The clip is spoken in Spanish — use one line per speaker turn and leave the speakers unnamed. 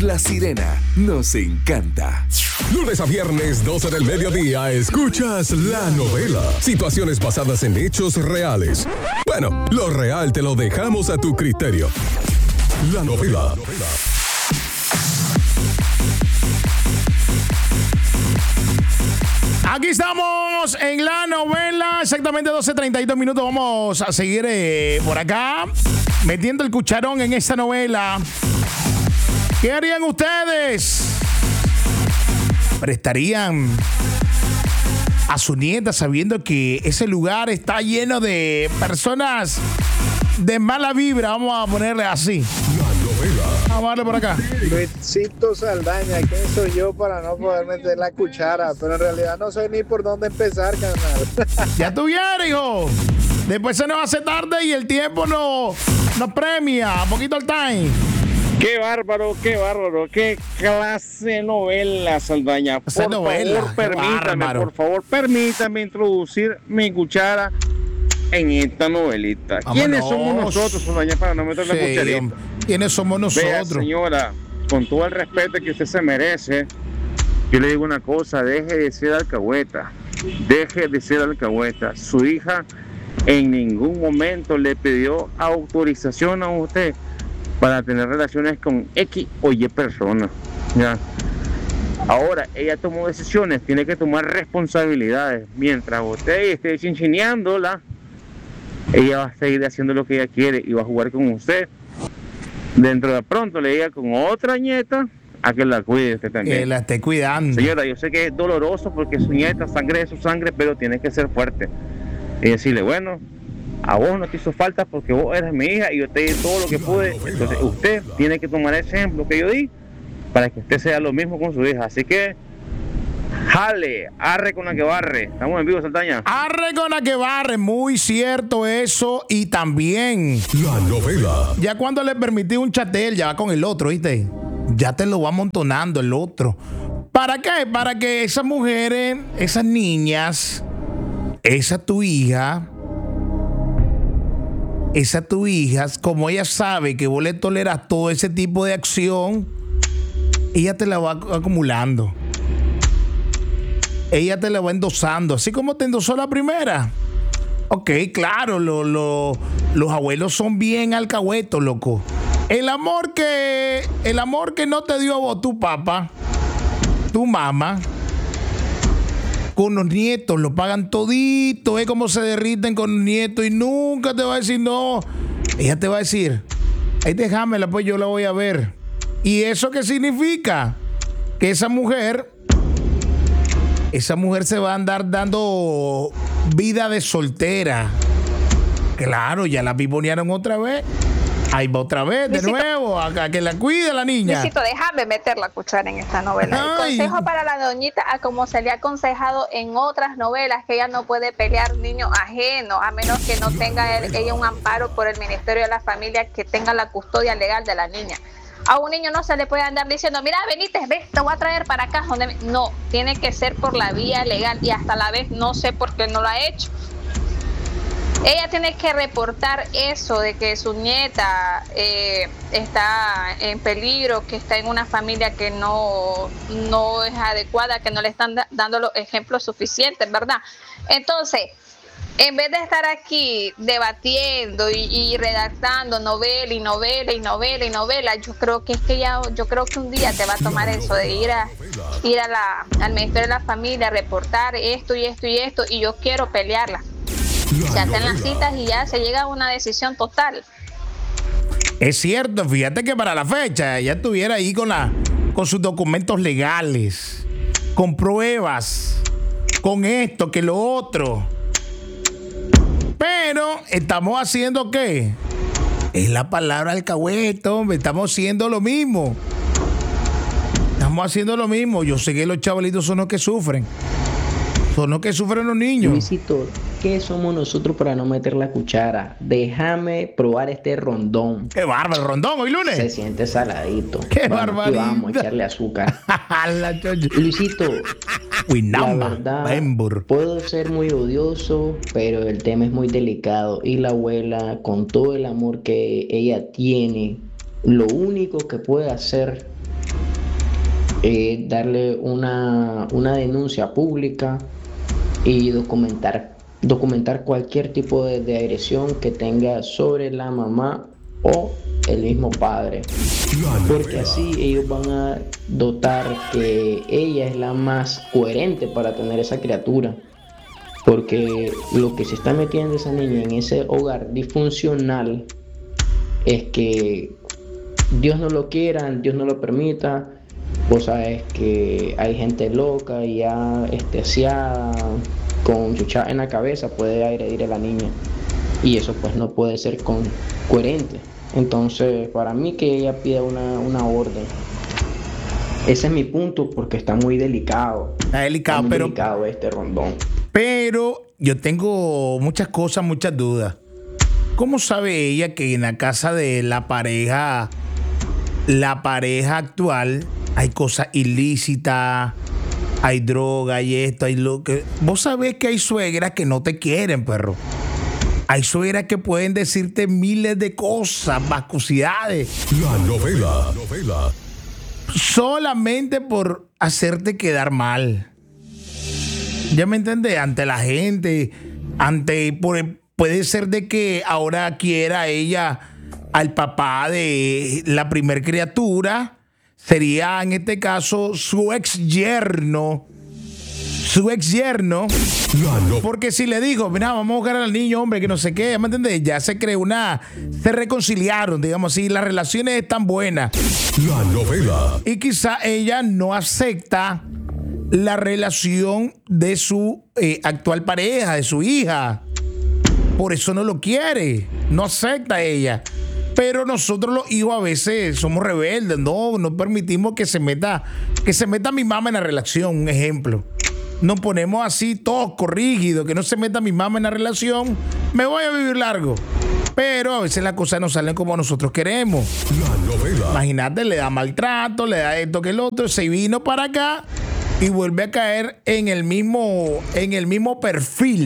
La Sirena, nos encanta.
Lunes a viernes, 12 del mediodía, escuchas La Novela. Situaciones basadas en hechos reales. Bueno, lo real te lo dejamos a tu criterio. La Novela.
Aquí estamos en La Novela, exactamente 12:32 minutos. Vamos a seguir por acá, metiendo el cucharón en esta novela. ¿Qué harían ustedes? ¿Prestarían a su nieta sabiendo que ese lugar está lleno de personas de mala vibra? Vamos a ponerle así. Vamos a darle por acá.
Luisito Saldaña, ¿quién soy yo para no poder meter la cuchara? Pero en realidad no sé ni por dónde empezar, carnal.
Ya tuviera, hijo. Después se nos hace tarde y el tiempo nos premia. Un poquito el time.
Qué bárbaro, qué clase de novela, Saldaña. Por favor, permítame introducir mi cuchara en esta novelita.
Vámonos.
¿Quiénes somos nosotros, Saldaña, para no meter la cucharita?
¿Quiénes somos nosotros?
Vea, señora, con todo el respeto que usted se merece, yo le digo una cosa: deje de ser alcahueta. Su hija en ningún momento le pidió autorización a usted para tener relaciones con X o Y personas. ¿Ya? Ahora, ella tomó decisiones, tiene que tomar responsabilidades. Mientras usted esté chinchineándola, ella va a seguir haciendo lo que ella quiere y va a jugar con usted. Dentro de pronto le diga con otra nieta a que la cuide usted también.
Que la esté cuidando.
Señora, yo sé que es doloroso porque su nieta, sangre de su sangre, pero tiene que ser fuerte. Y decirle, bueno, a vos no te hizo falta porque vos eres mi hija y yo te di todo lo que pude. Entonces usted tiene que tomar ese ejemplo que yo di para que usted sea lo mismo con su hija. Así que jale, arre con la que barre. Estamos en vivo, Saldaña.
Arre con la que barre, muy cierto eso. Y también
La Novela.
ya cuando le permití un chatel, ya va con el otro, ¿viste? Ya te lo va amontonando el otro. ¿Para qué? Para que esas mujeres, esas niñas, esa tu hija, como ella sabe que vos le toleras todo ese tipo de acción, ella te la va acumulando. Ella te la va endosando, así como te endosó la primera. Ok, claro, los abuelos son bien alcahuetos, loco. El amor que no te dio a vos tu papá, tu mamá, con los nietos lo pagan todito. Es como se derriten con los nietos y nunca te va a decir no. Ella te va a decir, ahí déjamela, pues yo la voy a ver. ¿Y eso qué significa? Que esa mujer se va a andar dando vida de soltera. Claro, ya la piponearon otra vez. Ahí va otra vez, de
Luisito,
nuevo, a que la cuide la niña.
Luisito, déjame meter la cuchara en esta novela. El consejo para la doñita, a como se le ha aconsejado en otras novelas, que ella no puede pelear niños ajenos, a menos que no tenga ella un amparo por el Ministerio de la Familia que tenga la custodia legal de la niña. A un niño no se le puede andar diciendo, mira, venite, ves, te voy a traer para acá. No, tiene que ser por la vía legal y hasta la vez no sé por qué no lo ha hecho. Ella tiene que reportar eso de que su nieta está en peligro, que está en una familia que no es adecuada, que no le están dando los ejemplos suficientes, ¿verdad? Entonces, en vez de estar aquí debatiendo y redactando novela, yo creo que un día te va a tomar eso de ir al Ministerio de la Familia, reportar esto, y yo quiero pelearla. Se hacen las citas y ya se llega a una decisión total.
Es cierto, fíjate que para la fecha ella estuviera ahí con sus documentos legales, con pruebas, con esto, que lo otro. Pero estamos haciendo ¿qué? Es la palabra alcahueto, hombre. Estamos haciendo lo mismo. Yo sé que los chavalitos son los que sufren. Son los que sufren los niños.
Luisito, ¿qué somos nosotros para no meter la cuchara? Déjame probar este rondón.
¡Qué bárbaro! ¿Rondón hoy lunes?
Se siente saladito.
¡Qué barbaridad!
Vamos a echarle azúcar. Luisito, la verdad, puedo ser muy odioso, pero el tema es muy delicado. Y la abuela, con todo el amor que ella tiene, lo único que puede hacer darle una denuncia pública y documentar cualquier tipo de agresión que tenga sobre la mamá o el mismo padre, porque así ellos van a dotar que ella es la más coherente para tener esa criatura, porque lo que se está metiendo esa niña en ese hogar disfuncional es que Dios no lo quiera, Dios no lo permita. Vos sabes que hay gente loca y ya asiada, con chucha en la cabeza, puede agredir a la niña, y eso pues no puede ser coherente. Entonces, para mí que ella pida una orden. Ese es mi punto, porque está muy delicado.
Está delicado, pero
delicado este rondón.
Pero yo tengo muchas cosas, muchas dudas. ¿Cómo sabe ella que en la casa de la pareja actual hay cosas ilícitas, hay droga, hay esto, hay lo que... Vos sabés que hay suegras que no te quieren, perro. Hay suegras que pueden decirte miles de cosas, vacuidades.
La novela.
Solamente por hacerte quedar mal. ¿Ya me entendés? Ante la gente, puede ser de que ahora quiera ella al papá de la primer criatura. Sería en este caso su ex yerno. Porque si le digo, mira, vamos a buscar al niño, hombre, que no sé qué, ¿me entiendes? Ya se creó se reconciliaron, digamos así, las relaciones están buenas.
La novela.
Y quizá ella no acepta la relación de su actual pareja, de su hija. Por eso no lo quiere, no acepta ella. Pero nosotros los hijos a veces somos rebeldes, no permitimos que se meta mi mamá en la relación, un ejemplo. Nos ponemos así todos corrígidos, que no se meta mi mamá en la relación, me voy a vivir largo. Pero a veces las cosas no salen como nosotros queremos.
La novela.
Imagínate, le da maltrato, le da esto que el otro, se vino para acá y vuelve a caer en el mismo perfil.